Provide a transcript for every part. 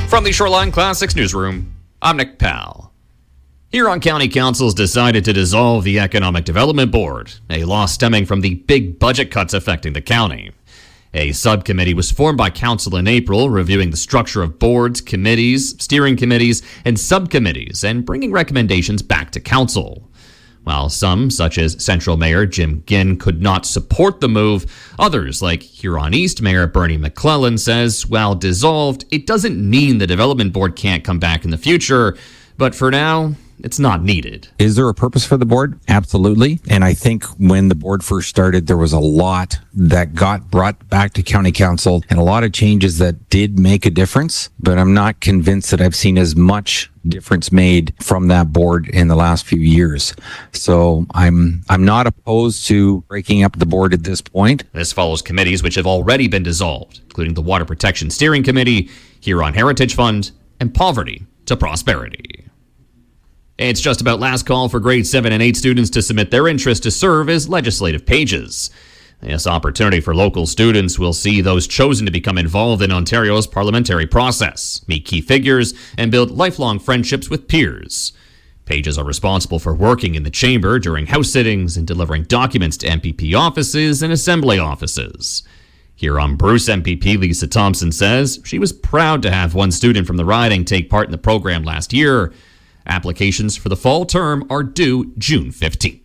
From the Shoreline Classics newsroom, I'm Nick Powell. Huron County Council's decided to dissolve the Economic Development Board, a loss stemming from the big budget cuts affecting the county. A subcommittee was formed by council in April, reviewing the structure of boards, committees, steering committees, and subcommittees, and bringing recommendations back to council. While some, such as Central Mayor Jim Ginn, could not support the move, others, like Huron East Mayor Bernie McClellan, says, while dissolved, it doesn't mean the development board can't come back in the future, but for now, it's not needed. Is there a purpose for the board? Absolutely. And I think when the board first started, there was a lot that got brought back to county council and a lot of changes that did make a difference, but I'm not convinced that I've seen as much difference made from that board in the last few years. So I'm not opposed to breaking up the board at this point. This follows committees which have already been dissolved, including the Water Protection Steering Committee, Huron Heritage Fund, and Poverty to Prosperity. It's just about last call for grade 7 and 8 students to submit their interest to serve as legislative pages. This opportunity for local students will see those chosen to become involved in Ontario's parliamentary process, meet key figures, and build lifelong friendships with peers. Pages are responsible for working in the chamber during house sittings and delivering documents to MPP offices and assembly offices. Huron Bruce MPP Lisa Thompson says she was proud to have one student from the riding take part in the program last year. Applications for the fall term are due June 15th.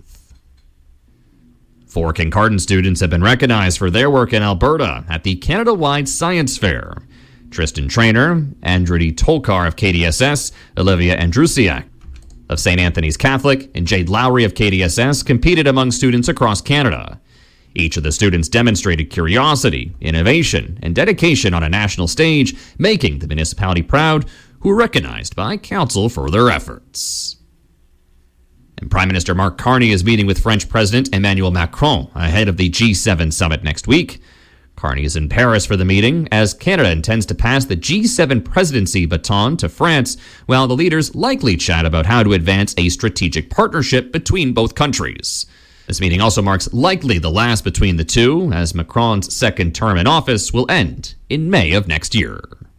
4 Kincardine students have been recognized for their work in Alberta at the Canada-wide Science Fair. Tristan Traynor, Andrew Tolkar of KDSS, Olivia Andrusiak of St. Anthony's Catholic, and Jade Lowry of KDSS competed among students across Canada. Each of the students demonstrated curiosity, innovation, and dedication on a national stage, making the municipality proud, who were recognized by council for their efforts. And Prime Minister Mark Carney is meeting with French President Emmanuel Macron ahead of the G7 summit next week. Carney is in Paris for the meeting, as Canada intends to pass the G7 presidency baton to France, while the leaders likely chat about how to advance a strategic partnership between both countries. This meeting also marks likely the last between the two, as Macron's second term in office will end in May of next year.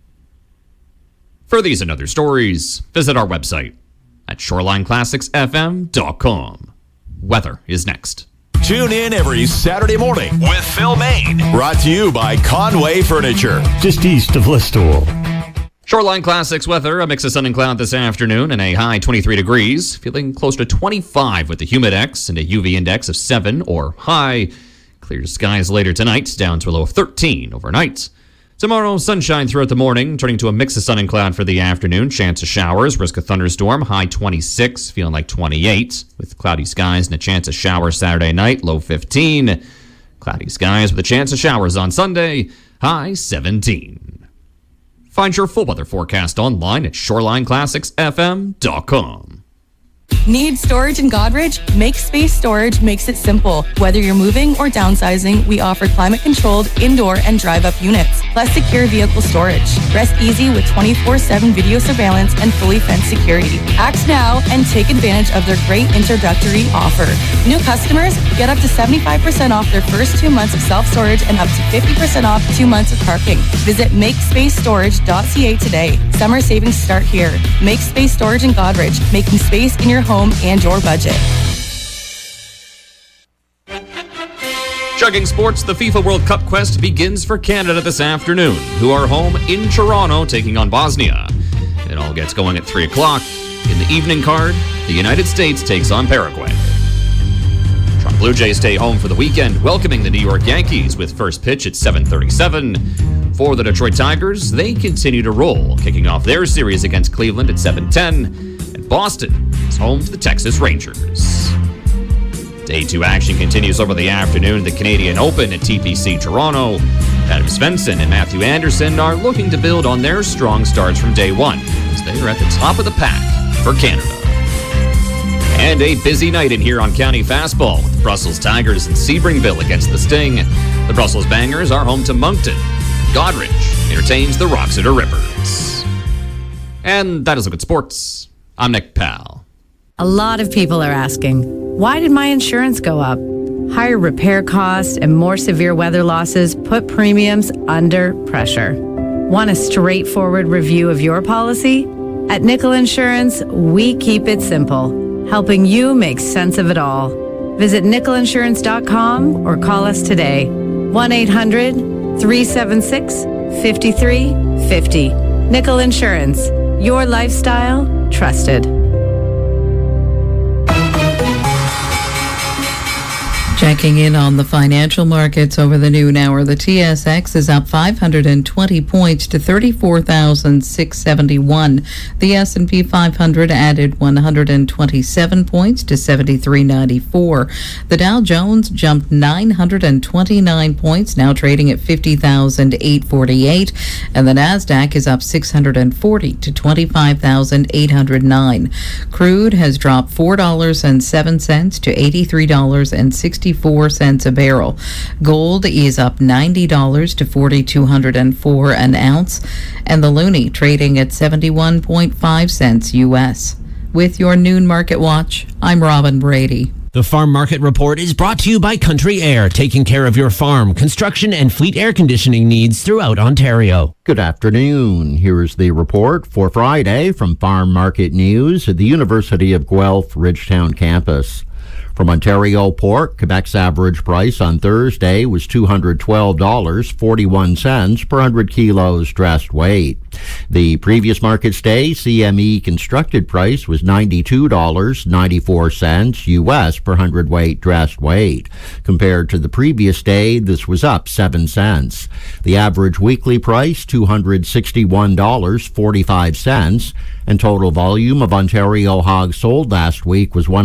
For these and other stories, visit our website at shorelineclassicsfm.com. Weather is next. Tune in every Saturday morning with Phil Main. Brought to you by Conway Furniture, just east of Listowel. Shoreline Classics weather, a mix of sun and cloud this afternoon and a high 23 degrees, feeling close to 25 with the humidex and a UV index of 7 or high. Clear skies later tonight, down to a low of 13 overnight. Tomorrow, sunshine throughout the morning, turning to a mix of sun and cloud for the afternoon. Chance of showers, risk of thunderstorm, high 26, feeling like 28. With cloudy skies and a chance of showers Saturday night, low 15. Cloudy skies with a chance of showers on Sunday, high 17. Find your full weather forecast online at shorelineclassicsfm.com. Need storage in Godridge? MakeSpace Storage makes it simple. Whether you're moving or downsizing, we offer climate-controlled indoor and drive-up units, plus secure vehicle storage. Rest easy with 24/7 video surveillance and fully fenced security. Act now and take advantage of their great introductory offer. New customers get up to 75% off their first 2 months of self-storage and up to 50% off 2 months of parking. Visit makespacestorage.ca today. Summer savings start here. MakeSpace Storage in Godridge, making space in your home and your budget. Chugging sports, the FIFA World Cup quest begins for Canada this afternoon, who are home in Toronto taking on Bosnia. It all gets going at 3 o'clock. In the evening card, the United States takes on Paraguay. Toronto Blue Jays stay home for the weekend, welcoming the New York Yankees with first pitch at 7:37. For the Detroit Tigers, they continue to roll, kicking off their series against Cleveland at 7:10. Boston is home to the Texas Rangers. Day 2 action continues over the afternoon at the Canadian Open at TPC Toronto. Adam Svensson and Matthew Anderson are looking to build on their strong starts from day 1, as they are at the top of the pack for Canada. And a busy night in Huron County Fastball with the Brussels Tigers and Sebringville against the Sting. The Brussels Bangers are home to Moncton. Godridge entertains the Roxeter Rippers. And that is a look at sports. I'm Nick Powell. A lot of people are asking, why did my insurance go up? Higher repair costs and more severe weather losses put premiums under pressure. Want a straightforward review of your policy? At Nickel Insurance, we keep it simple, helping you make sense of it all. Visit nickelinsurance.com or call us today. 1-800-376-5350. Nickel Insurance, your lifestyle trusted. Checking in on the financial markets over the noon hour, the TSX is up 520 points to 34,671. The S&P 500 added 127 points to 7394. The Dow Jones jumped 929 points, now trading at 50,848. And the Nasdaq is up 640 to 25,809. Crude has dropped $4.07 to $83.64 a barrel. Gold is up $90 to $4,204 an ounce, and the loonie trading at 71.5 cents U.S. With your noon market watch, I'm Robin Brady. The Farm Market Report is brought to you by Country Air, taking care of your farm, construction, and fleet air conditioning needs throughout Ontario. Good afternoon. Here is the report for Friday from Farm Market News at the University of Guelph Ridgetown campus. From Ontario Pork, Quebec's average price on Thursday was $212.41 per 100 kilos dressed weight. The previous market's day, CME constructed price was $92.94 U.S. per 100 weight dressed weight. Compared to the previous day, this was up 7 cents. The average weekly price, $261.45, and total volume of Ontario hogs sold last week was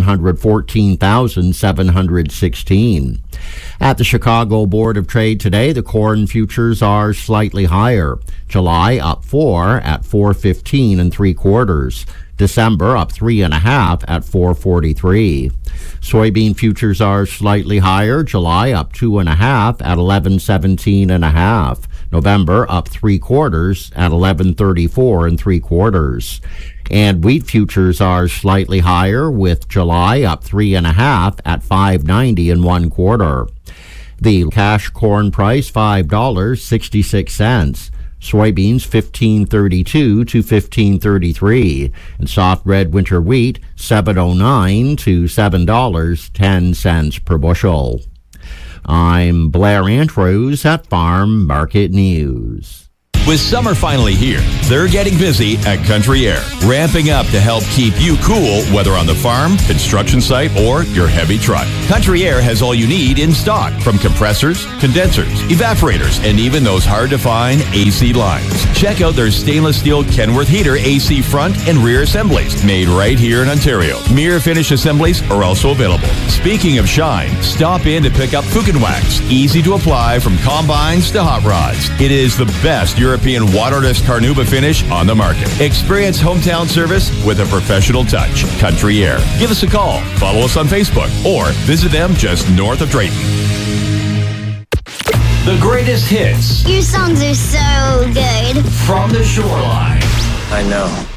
114,716. At the Chicago Board of Trade today, the corn futures are slightly higher. July up 4 at 4.15 3/4. December up 3.5 at 4.43. Soybean futures are slightly higher. July up 2.5 at 11.17.5. November up 3/4 at 11.34 3/4. And wheat futures are slightly higher, with July up 3.5 at 5.90 1/4. The cash corn price $5.66. Soybeans $15.32 to $15.33, and soft red winter wheat $7.09 to $7.10 per bushel. I'm Blair Andrews at Farm Market News. With summer finally here, they're getting busy at Country Air, ramping up to help keep you cool, whether on the farm, construction site, or your heavy truck. Country Air has all you need in stock, from compressors, condensers, evaporators, and even those hard-to-find AC lines. Check out their stainless steel Kenworth heater AC front and rear assemblies, made right here in Ontario. Mirror finish assemblies are also available. Speaking of shine, stop in to pick up Fukin Wax, easy to apply from combines to hot rods. It is the best European waterless Carnauba finish on the market. Experience hometown service with a professional touch. Country Air. Give us a call, follow us on Facebook, or visit them just north of Drayton. The greatest hits. Your songs are so good. From the shoreline. I know.